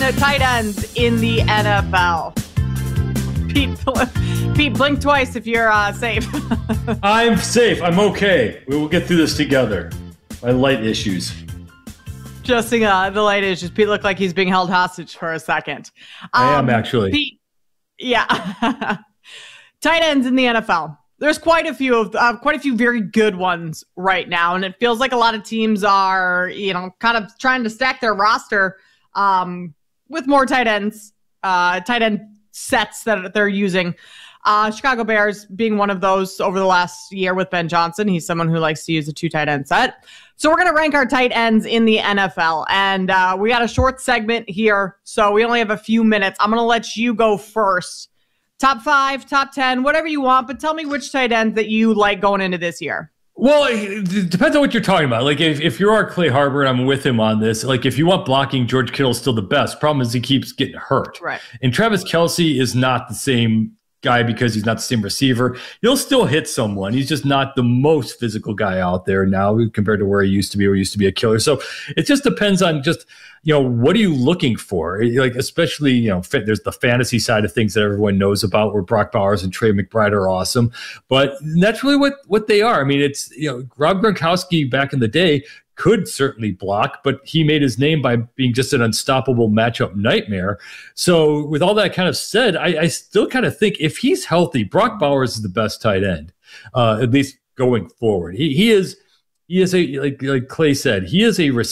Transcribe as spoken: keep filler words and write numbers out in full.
the tight ends in the N F L. Pete, Pete, blink twice if you're uh, safe. I'm safe. I'm okay. We will get through this together. My light issues. Adjusting uh, the light issues. Pete looked like he's being held hostage for a second. Um, I am actually. Pete, yeah. Tight ends in the N F L. There's quite a few of uh, quite a few very good ones right now, and it feels like a lot of teams are, you know, kind of trying to stack their roster um, with more tight ends, uh, tight end sets that they're using. Uh, Chicago Bears being one of those over the last year with Ben Johnson. He's someone who likes to use a two tight end set. So we're going to rank our tight ends in the N F L. And uh, we got a short segment here, so we only have a few minutes. I'm going to let you go first. Top five, top ten, whatever you want, but tell me which tight ends that you like going into this year. Well, it depends on what you're talking about. Like, if, if you're our Clay Harbor, and I'm with him on this, like, if you want blocking, George Kittle's still the best. Problem is he keeps getting hurt. Right. And Travis Kelce is not the same guy because he's not the same receiver. He'll still hit someone. He's just not the most physical guy out there now compared to where he used to be, where he used to be a killer. So it just depends on just, you know, what are you looking for? Like, especially, you know, there's the fantasy side of things that everyone knows about, where Brock Bowers and Trey McBride are awesome. But that's really what, what they are. I mean, it's, you know, Rob Gronkowski back in the day could certainly block, but he made his name by being just an unstoppable matchup nightmare. So with all that kind of said, I, I still kind of think if he's healthy, Brock Bowers is the best tight end, uh, at least going forward. He he is he is a, like like Clay said, he is a